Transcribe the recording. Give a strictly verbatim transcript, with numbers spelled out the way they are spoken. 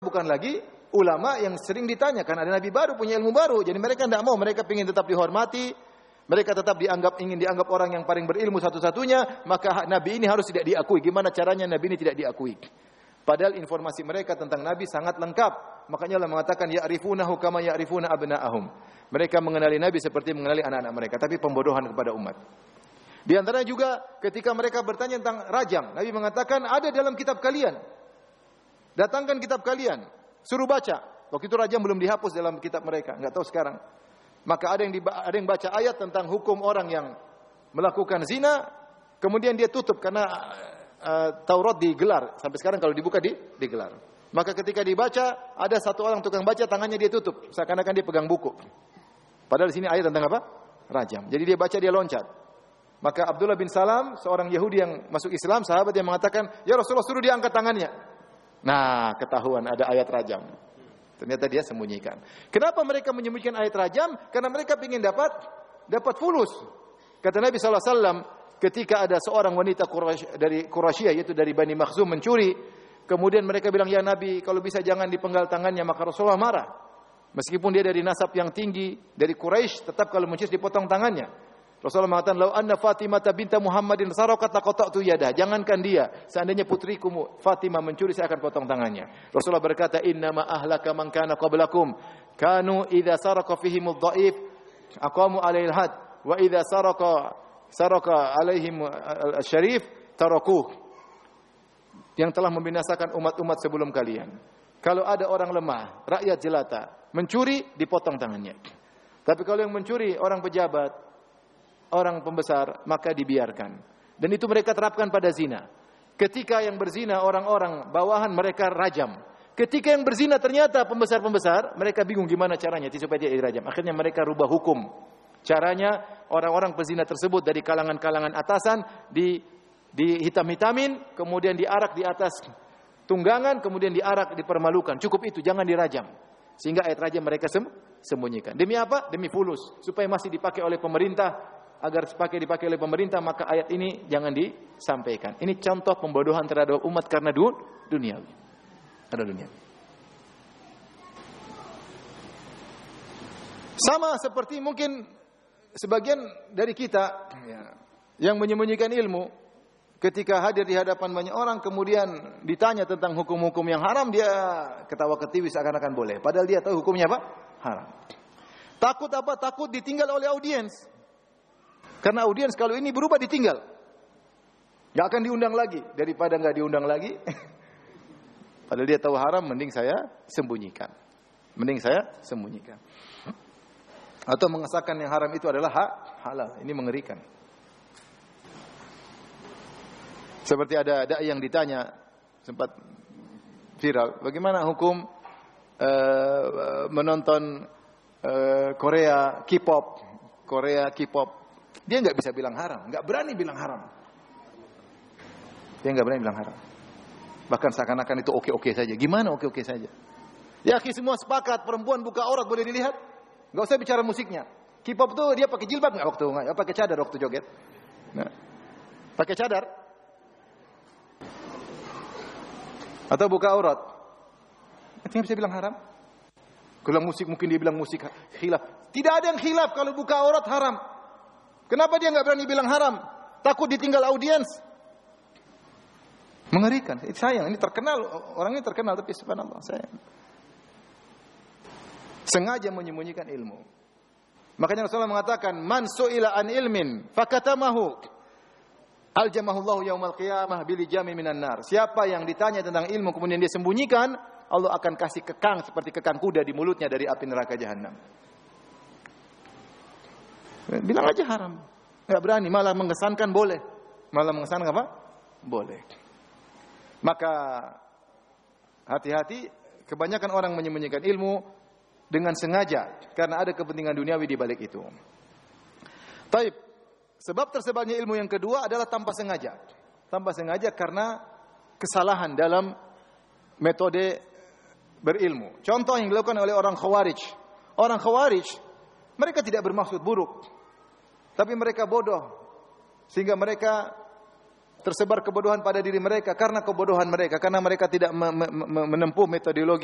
bukan lagi ulama yang sering ditanya, karena ada nabi baru, punya ilmu baru. Jadi mereka tidak mau, mereka ingin tetap dihormati, mereka tetap dianggap ingin dianggap orang yang paling berilmu satu-satunya, maka nabi ini harus tidak diakui. Gimana caranya nabi ini tidak diakui? Padahal informasi mereka tentang nabi sangat lengkap. Makanya Allah mengatakan ya'rifunahu kama ya'rifuna abna'ahum. Mereka mengenali nabi seperti mengenali anak-anak mereka, tapi pembodohan kepada umat. Di antaranya juga ketika mereka bertanya tentang rajam, Nabi mengatakan ada dalam kitab kalian. Datangkan kitab kalian, suruh baca. Waktu itu rajam belum dihapus dalam kitab mereka, enggak tahu sekarang. Maka ada yang diba- ada yang baca ayat tentang hukum orang yang melakukan zina, kemudian dia tutup karena uh, Taurat digelar. Sampai sekarang kalau dibuka di digelar. Maka ketika dibaca, ada satu orang tukang baca, tangannya dia tutup, seakan-akan dia pegang buku. Padahal di sini ayat tentang apa? Rajam. Jadi dia baca, dia loncat. Maka Abdullah bin Salam, seorang Yahudi yang masuk Islam, sahabat yang mengatakan, "Ya Rasulullah, suruh dia angkat tangannya." Nah, ketahuan ada ayat rajam. Ternyata dia sembunyikan. Kenapa mereka menyembunyikan ayat rajam? Karena mereka ingin dapat dapat fulus. Kata Nabi sallallahu alaihi wasallam, ketika ada seorang wanita Quraisy dari Quraisy, yaitu dari Bani Makhzum, mencuri, kemudian mereka bilang, "Ya Nabi, kalau bisa jangan dipenggal tangannya." Maka Rasulullah marah. Meskipun dia dari nasab yang tinggi, dari Quraisy, tetap kalau mencuri dipotong tangannya. Rasulullah mengatakan, "Lau anna Fatimah binta Muhammadin sarakat laqata'tu yadah." Jangankan dia, seandainya putriku Fatimah mencuri, saya akan potong tangannya. Rasulullah berkata, "Innama ahlaka man kana qablakum kanu idza saraka fihim ad-dha'if aqamu 'alaihi al-had wa idza saraka saraka 'alaihim al-syarif tarakuh." Yang telah membinasakan umat-umat sebelum kalian. Kalau ada orang lemah, rakyat jelata, mencuri, dipotong tangannya. Tapi kalau yang mencuri orang pejabat, orang pembesar, maka dibiarkan. Dan itu mereka terapkan pada zina. Ketika yang berzina orang-orang bawahan, mereka rajam. Ketika yang berzina ternyata pembesar-pembesar, mereka bingung gimana caranya supaya dia dirajam. Akhirnya mereka rubah hukum. Caranya orang-orang pezina tersebut dari kalangan-kalangan atasan di di hitam-hitamin, kemudian diarak di atas tunggangan, kemudian diarak, dipermalukan. Cukup itu, jangan dirajam. Sehingga ayat rajam mereka sem sembunyikan. Demi apa? Demi fulus, supaya masih dipakai oleh pemerintah. Agar sepakai dipakai oleh pemerintah, maka ayat ini jangan disampaikan. Ini contoh pembodohan terhadap umat karena dun duniawi. Karena dunia. Sama seperti mungkin sebagian dari kita ya, yang menyembunyikan ilmu, ketika hadir di hadapan banyak orang, kemudian ditanya tentang hukum-hukum yang haram, dia ketawa ketiwi seakan-akan boleh. Padahal dia tahu hukumnya apa? Haram. Takut apa? Takut ditinggal oleh audiens. Karena audiens kalau ini berubah ditinggal. Gak akan diundang lagi. Daripada gak diundang lagi. Padahal dia tahu haram, mending saya sembunyikan. Mending saya sembunyikan. Atau mengesahkan yang haram itu adalah hak halal. Ini mengerikan. Seperti ada dai yang ditanya, sempat viral, bagaimana hukum uh, menonton uh, Korea K-pop, Korea K-pop. Dia nggak bisa bilang haram, nggak berani bilang haram. Dia nggak berani bilang haram. Bahkan seakan-akan itu oke-oke saja. Gimana oke-oke saja? Ya, semua sepakat perempuan buka aurat boleh dilihat. Nggak usah bicara musiknya. K-pop tuh dia pakai jilbab nggak waktu nggak? Pakai cadar waktu joget. Nah, pakai cadar. Atau buka aurat. Dia bisa bilang haram. Kalau musik mungkin dia bilang musik khilaf. Tidak ada yang khilaf kalau buka aurat haram. Kenapa dia nggak berani bilang haram? Takut ditinggal audiens. Mengerikan. Sayang, ini terkenal, orang ini terkenal tapi subhanallah, sayang. Sengaja menyembunyikan ilmu. Makanya Rasulullah mengatakan, "Man su'ila an ilmin fakatamahu, aljamahullahu yaumal qiyamah bilijami minan nar." Siapa yang ditanya tentang ilmu kemudian dia sembunyikan, Allah akan kasih kekang seperti kekang kuda di mulutnya dari api neraka jahanam. Bilang aja haram. Enggak berani, malah mengesankan boleh. Malah mengesankan apa? Boleh. Maka hati-hati, kebanyakan orang menyembunyikan ilmu dengan sengaja karena ada kepentingan duniawi di balik itu. Taib. Sebab tersebarnya ilmu yang kedua adalah tanpa sengaja. Tanpa sengaja karena kesalahan dalam metode berilmu. Contoh yang dilakukan oleh orang Khawarij. Orang Khawarij, mereka tidak bermaksud buruk, tapi mereka bodoh, sehingga mereka tersebar kebodohan pada diri mereka karena kebodohan mereka, karena mereka tidak menempuh metodologi